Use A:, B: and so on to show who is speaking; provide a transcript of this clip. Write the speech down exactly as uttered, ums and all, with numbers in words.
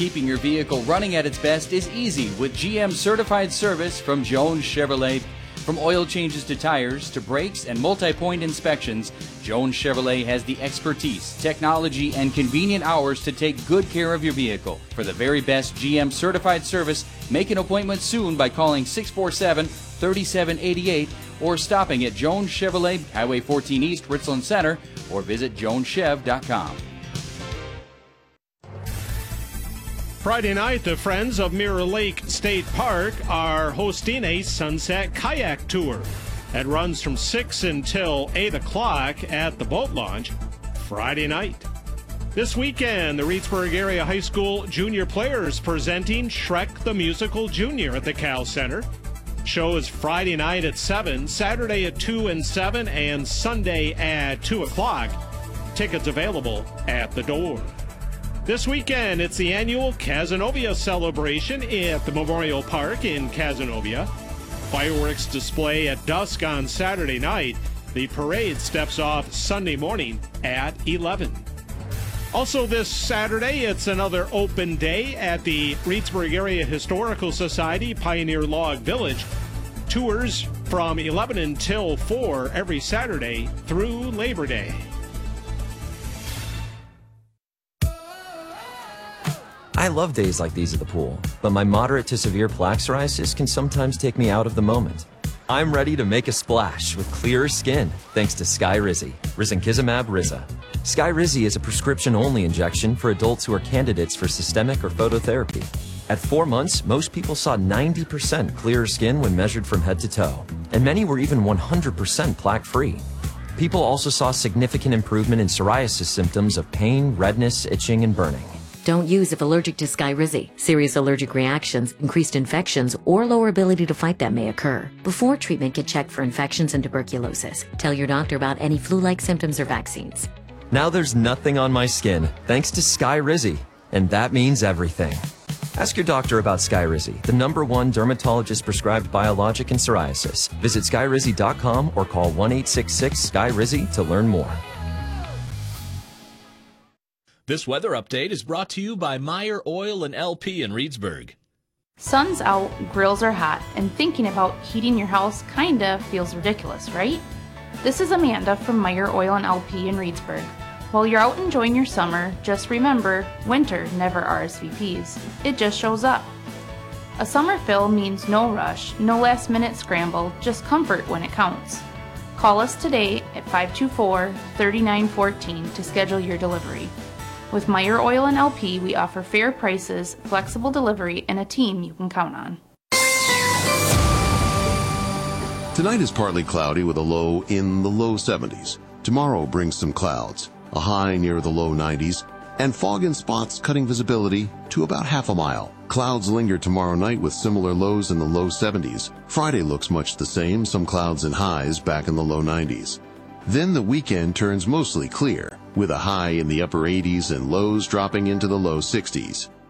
A: Keeping your vehicle running at its best is easy with G M certified service from Jones Chevrolet. From oil changes to tires to brakes and multi-point inspections, Jones Chevrolet has the expertise, technology, and convenient hours to take good care of your vehicle. For the very best G M certified service, make an appointment soon by calling six four seven, three seven eight eight or stopping at Jones Chevrolet, Highway fourteen East, Richland Center, or visit jones chev dot com.
B: Friday night, the Friends of Mirror Lake State Park are hosting a Sunset Kayak Tour. It runs from six until eight o'clock at the boat launch Friday night. This weekend, the Reedsburg Area High School junior players presenting Shrek the Musical Junior at the Cal Center. Show is Friday night at seven, Saturday at two and seven, and Sunday at two o'clock. Tickets available at the door. This weekend, it's the annual Cazenovia celebration at the Memorial Park in Cazenovia. Fireworks display at dusk on Saturday night. The parade steps off Sunday morning at eleven. Also this Saturday, it's another open day at the Reedsburg Area Historical Society Pioneer Log Village. Tours from eleven until four every Saturday through Labor Day.
C: I love days like these at the pool, but my moderate to severe plaque psoriasis can sometimes take me out of the moment. I'm ready to make a splash with clearer skin thanks to Skyrizi, risankizumab Riza. Skyrizi is a prescription-only injection for adults who are candidates for systemic or phototherapy. At four months, most people saw ninety percent clearer skin when measured from head to toe, and many were even one hundred percent plaque-free. People also saw significant improvement in psoriasis symptoms of pain, redness, itching, and burning.
D: Don't use if allergic to Skyrizi. Serious allergic reactions, increased infections, or lower ability to fight them may occur. Before treatment, get checked for infections and tuberculosis. Tell your doctor about any flu-like symptoms or vaccines.
C: Now there's nothing on my skin, thanks to Skyrizi, and that means everything. Ask your doctor about Skyrizi, the number one dermatologist-prescribed biologic in psoriasis. Visit skyrizi dot com or call one eight six six Skyrizi to learn more.
E: This weather update is brought to you by Meyer Oil and L P in Reedsburg.
F: Sun's out, grills are hot, and thinking about heating your house kinda feels ridiculous, right? This is Amanda from Meyer Oil and L P in Reedsburg. While you're out enjoying your summer, just remember, winter never R S V Ps. It just shows up. A summer fill means no rush, no last minute scramble, just comfort when it counts. Call us today at five two four, three nine one four to schedule your delivery. With Meyer Oil and L P, we offer fair prices, flexible delivery, and a team you can count on.
G: Tonight is partly cloudy with a low in the low seventies. Tomorrow brings some clouds, a high near the low nineties, and fog in spots cutting visibility to about half a mile. Clouds linger tomorrow night with similar lows in the low seventies. Friday looks much the same, some clouds and highs back in the low nineties. Then the weekend turns mostly clear, with a high in the upper eighties and lows dropping into the low sixties.